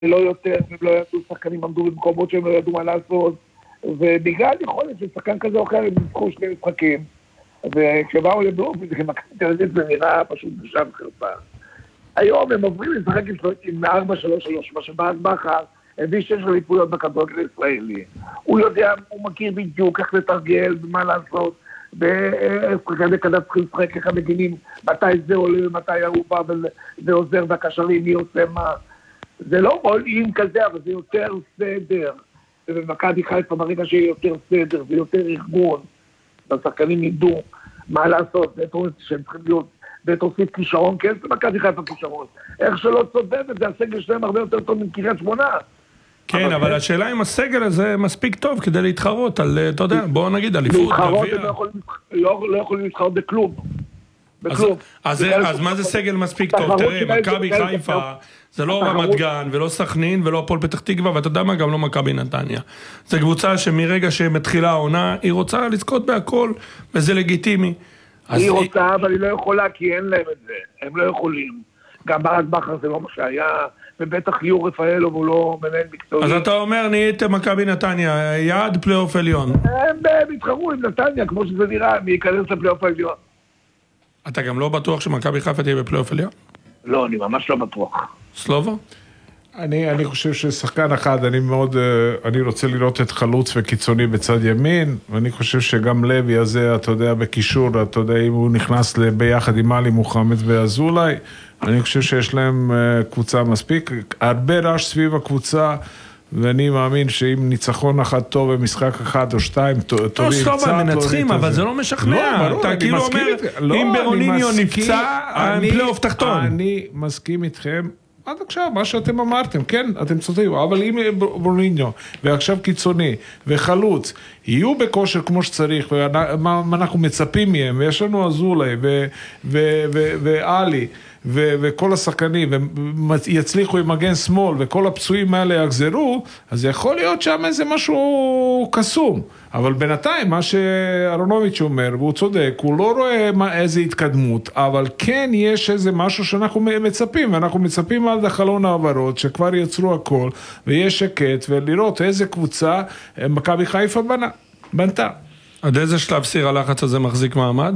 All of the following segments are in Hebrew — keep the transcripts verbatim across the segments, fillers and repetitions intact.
ולא יותר, והם לא ידעו, שחקנים עמדו במקומות שהם לא ידעו מה לעשות, ובגלל יכולת ששחקן כזה או אחר הם ניצחו שני משחקים, וכשבאו לבלומפילד, מכבי תל אביב זה נראה פשוט בושה וחרפה. היום הם עוברים לשחק עם ארבע שלוש שלוש, מה שברק בכר הביא שש אליפויות בכדורגל הישראלי. הוא יודע, הוא מכיר בדיוק איך לתרגל, מה לעשות, ואיך כדאי צריכים לשחק, איך המגינים, מתי זה עולה ומתי הוא בא וזה עוזר והקשרים, מי עושה מה. זה לא עולים כזה, אבל זה יותר סדר. ובמכבי חיפה ברגע שיהיה יותר סדר ויותר ארגון, והשחקנים ידעו מה לעשות, שהם צריכים להיות, ותוסיף כישרון, כן, זה מכבי חיפה כישרון. איך שלא צודד את זה, הסגל שלהם הרבה יותר טוב מקריית שמונה. כן, אבל השאלה אם הסגל הזה מספיק טוב כדי להתחרות על, אתה יודע, בואו נגיד, אליפות, גביע. לא יכולים להתחרות בכלום. אז מה זה סגל מספיק טוב? תראה, מכבי חיפה זה לא רמת גן ולא סכנין ולא הפועל פתח תקווה, ואתה יודע מה, גם לא מכבי נתניה. זו קבוצה שמרגע שמתחילה העונה היא רוצה לזכות בהכל, וזה לגיטימי. היא רוצה, אבל היא לא יכולה, כי אין להם את זה. הם לא יכולים. גם ברק בכר זה לא מה שהיה, ובטח ליאור רפאלוב הוא לא מנהל מקצועי. אז אתה אומר, נהייתם מכבי נתניה, יעד פלייאוף עליון. הם יתחרו עם נתניה, כמו שזה נראה, מי ייכנס לפלייאוף העליון. אתה גם לא בטוח שמכבי חיפה תהיה בפלייאוף עליון? לא, אני ממש לא בטוח. סלובו? אני, אני חושב ששחקן אחד, אני מאוד, אני רוצה לראות את חלוץ וקיצוני בצד ימין, ואני חושב שגם לוי הזה, אתה יודע, בקישור, אתה יודע, אם הוא נכנס ביחד עם אלי מוחמד ואזולאי, אני חושב שיש להם קבוצה מספיק, הרבה רעש סביב הקבוצה, ואני מאמין שאם ניצחון אחד טוב במשחק אחד או שתיים, טובים קצת... לא, סלובה, הם מנצחים, אבל זה לא משכנע. אתה כאילו אומר, אם ברוניניו נפצע, פלייאוף תחתון. אני מסכים איתכם, עד עכשיו, מה שאתם אמרתם, כן, אתם צודקים, אבל אם ברוניניו, ועכשיו קיצוני, וחלוץ, יהיו בכושר כמו שצריך, ומה אנחנו מצפים מהם, ויש לנו אזולאי, ואלי, וכל השחקנים, ויצליחו עם מגן שמאל, וכל הפצועים האלה יחזרו, אז יכול להיות שם איזה משהו קסום. אבל בינתיים, מה שאהרונוביץ' אומר, והוא צודק, הוא לא רואה איזה התקדמות, אבל כן יש איזה משהו שאנחנו מצפים, ואנחנו מצפים עד החלון העברות, שכבר יצרו הכל, ויש שקט, ולראות איזה קבוצה מכבי חיפה בנה, בנתה. עד איזה שלב סיר הלחץ הזה מחזיק מעמד?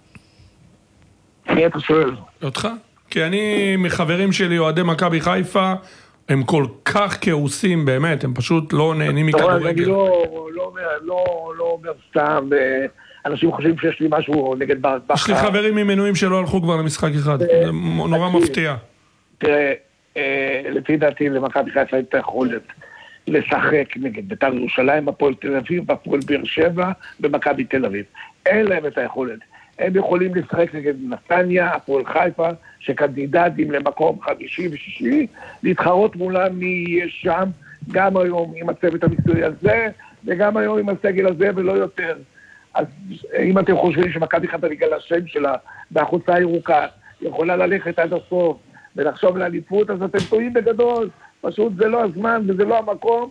מי אתה שואל? אותך? כי אני, מחברים שלי, אוהדי מכבי חיפה, הם כל כך כאוסים, באמת, הם פשוט לא נהנים מכדורגל. אני לא, לא, לא, לא אומר סתם, אנשים חושבים שיש לי משהו נגד ברק בכר. יש לי חברים ממנויים שלא הלכו כבר למשחק אחד, זה נורא מפתיע. תראה, לפי דעתי למכבי חיפה הייתה יכולת לשחק נגד בית"ר ירושלים, הפועל תל אביב, הפועל באר שבע, במכבי תל אביב. אין להם את היכולת. הם יכולים לשחק נגד נתניה, הפועל חיפה, שקנדידטים למקום חמישי ושישי, להתחרות מולם מי יש שם, גם היום עם הצוות המקצועי הזה, וגם היום עם הסגל הזה ולא יותר. אז אם אתם חושבים שמכבי חיפה בגלל השם שלה, והחולצה הירוקה, יכולה ללכת עד הסוף, ולחשוב לאליפות, אז אתם טועים בגדול. פשוט זה לא הזמן וזה לא המקום,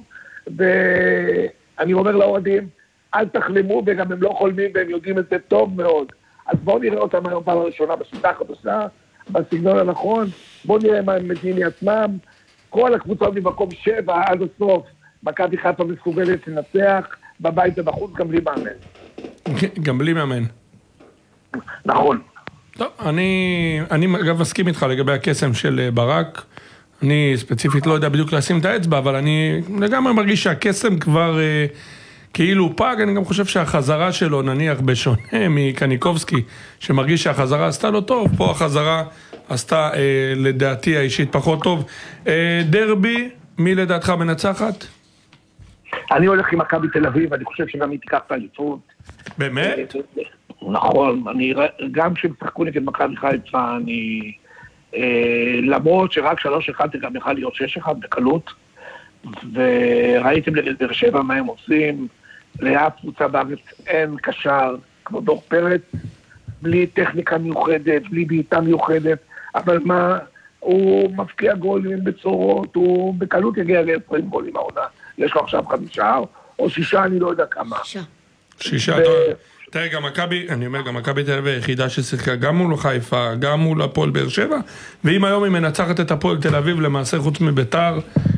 ואני אומר לאוהדים, אל תחלמו, וגם הם לא חולמים והם יודעים את זה טוב מאוד. אז בואו נראה אותם היום פעם הראשונה בשיטה החדשה, בסגנון הנכון, בואו נראה מה הם מדיני עצמם, כל הקבוצות ממקום שבע עד הסוף, מכבי חיפה מסוגלת לנצח, בבית ובחוץ גם בלי מאמן. גם בלי מאמן. נכון. טוב, אני, אני אגב מסכים איתך לגבי הקסם של ברק, אני ספציפית לא יודע בדיוק לשים את האצבע, אבל אני לגמרי מרגיש שהקסם כבר... כאילו פג, אני גם חושב שהחזרה שלו, נניח בשונה מקניקובסקי, שמרגיש שהחזרה עשתה לו טוב, פה החזרה עשתה אה, לדעתי האישית פחות טוב. אה, דרבי, מי לדעתך מנצחת? אני הולך עם מכבי תל אביב, אני חושב שגם היא תיקח את האליפות. באמת? נכון, אני, גם כשמשחקו נגד מכבי חיפה, אני, אה, למרות שרק שלוש אחד זה גם יכול להיות שש אחד בקלות, וראיתם נגד באר שבע מה הם עושים, לאף קבוצה בארץ אין קשר כמו דור פרץ, בלי טכניקה מיוחדת, בלי בעיטה מיוחדת, אבל מה, הוא מפקיע גולים בצורות, הוא בקלות יגיע ל-עשרים גולים העונה, יש לו עכשיו חמישה או שישה, אני לא יודע כמה. שישה. שישה, תראה, גם מכבי, אני אומר, גם מכבי תל אביב היחידה ששיחקה גם מול חיפה, גם מול הפועל באר שבע, ואם היום היא מנצחת את הפועל תל אביב, למעשה חוץ מביתר,